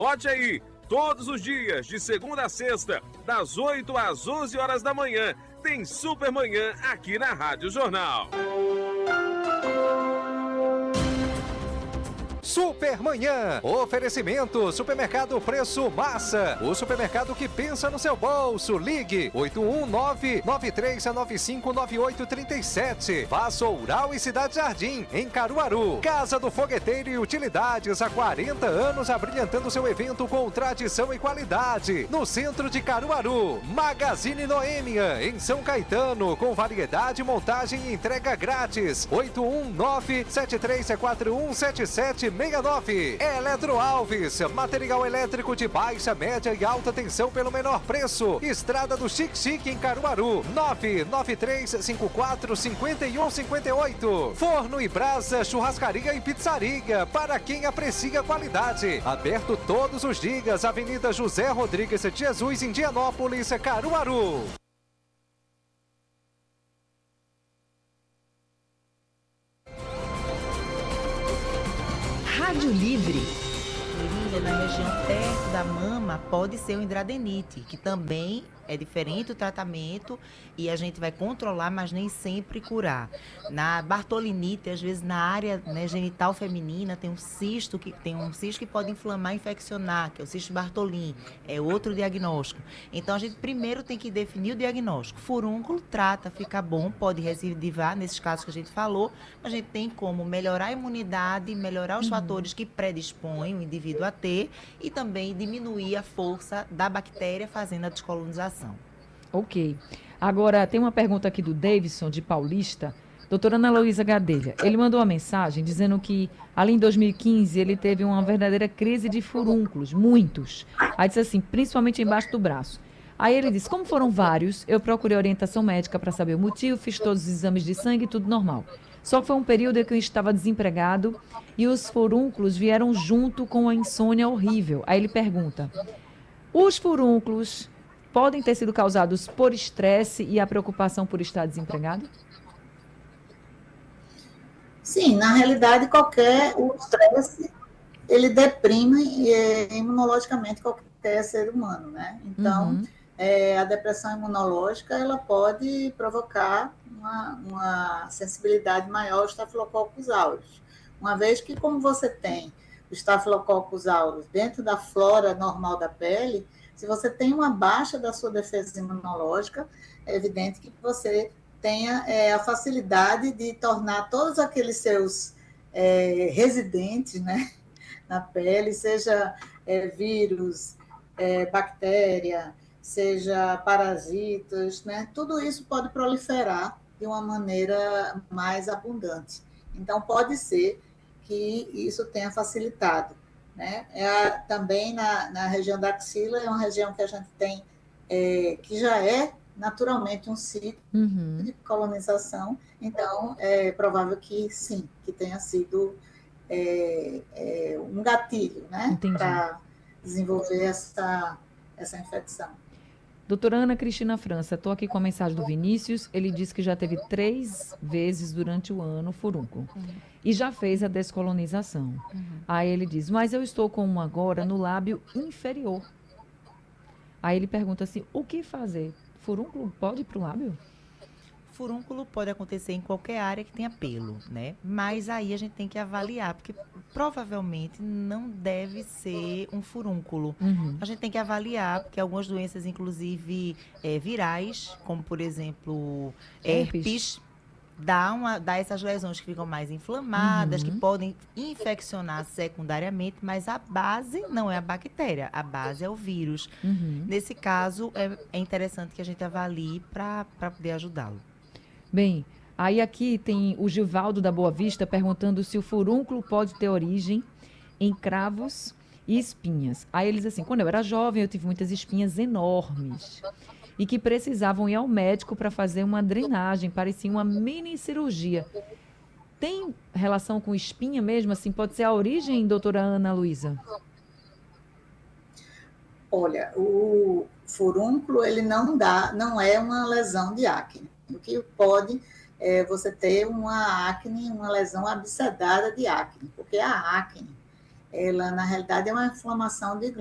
Anote aí, todos os dias, de segunda a sexta, das 8 às 11 horas da manhã, tem Supermanhã aqui na Rádio Jornal. Supermanhã, oferecimento, Supermercado Preço Massa, o supermercado que pensa no seu bolso. Ligue 819-9395-9837. Vassoural e Cidade Jardim, em Caruaru. Casa do Fogueteiro e Utilidades, há 40 anos abrilhantando seu evento com tradição e qualidade. No centro de Caruaru. Magazine Noêmia, em São Caetano, com variedade, montagem e entrega grátis. 819-7341-7769. Eletro Alves, material elétrico de baixa, média e alta tensão pelo menor preço. Estrada do Xique em Caruaru, 993545158. Forno e Brasa, churrascaria e pizzaria, para quem aprecia qualidade. Aberto todos os dias, Avenida José Rodrigues de Jesus, Indianópolis, Caruaru. Rádio Livre. Na região perto da mama pode ser o hidradenite, que também é diferente o tratamento e a gente vai controlar, mas nem sempre curar. Na bartolinite, às vezes na área, né, genital feminina, tem um cisto que pode inflamar e infeccionar, que é o cisto Bartolin, é outro diagnóstico. Então a gente primeiro tem que definir o diagnóstico. Furúnculo trata, fica bom, pode recidivar nesses casos que a gente falou, mas a gente tem como melhorar a imunidade, melhorar os fatores que predispõem o indivíduo a ter e também diminuir a força da bactéria fazendo a descolonização. Ok. Agora, tem uma pergunta aqui do Davidson, de Paulista. Doutora Ana Luísa Gadelha, ele mandou uma mensagem dizendo que, ali em 2015, ele teve uma verdadeira crise de furúnculos, muitos. Aí disse assim, principalmente embaixo do braço. Aí ele disse, como foram vários, eu procurei orientação médica para saber o motivo, fiz todos os exames de sangue, tudo normal. Só que foi um período em que eu estava desempregado e os furúnculos vieram junto com a insônia horrível. Aí ele pergunta, os furúnculos podem ter sido causados por estresse e a preocupação por estar desempregado? Sim, na realidade, o estresse, ele deprime imunologicamente qualquer ser humano, né? Então, a depressão imunológica, ela pode provocar uma sensibilidade maior aos Staphylococcus aureus. Uma vez que, como você tem o Staphylococcus aureus dentro da flora normal da pele, se você tem uma baixa da sua defesa imunológica, é evidente que você tenha a facilidade de tornar todos aqueles seus residentes, né, na pele, seja vírus, bactéria, seja parasitas, né, tudo isso pode proliferar de uma maneira mais abundante. Então, pode ser que isso tenha facilitado. Né? Também na região da axila, é uma região que a gente tem, que já é naturalmente um ciclo de colonização, então é provável que sim, que tenha sido um gatilho, né, para desenvolver essa infecção. Doutora Ana Cristina França, estou aqui com a mensagem do Vinícius, ele disse que já teve 3 vezes durante o ano furúnculo. E já fez a descolonização. Aí ele diz, mas eu estou com um agora no lábio inferior. Aí ele pergunta assim, o que fazer? Furúnculo pode ir para o lábio? Furúnculo pode acontecer em qualquer área que tenha pelo, né? Mas aí a gente tem que avaliar, porque provavelmente não deve ser um furúnculo. A gente tem que avaliar, porque algumas doenças, inclusive virais, como por exemplo herpes, dá essas lesões que ficam mais inflamadas, que podem infeccionar secundariamente, mas a base não é a bactéria, a base é o vírus. Nesse caso, é interessante que a gente avalie para poder ajudá-lo. Bem, aí aqui tem o Givaldo da Boa Vista perguntando se o furúnculo pode ter origem em cravos e espinhas. Aí eles assim, quando eu era jovem eu tive muitas espinhas enormes e que precisavam ir ao médico para fazer uma drenagem, parecia uma mini cirurgia. Tem relação com espinha mesmo? Assim, pode ser a origem, doutora Ana Luísa? Olha, o furúnculo, ele não é uma lesão de acne. O que pode é você ter uma acne, uma lesão abscedada de acne, porque a acne, ela, na realidade, é uma inflamação de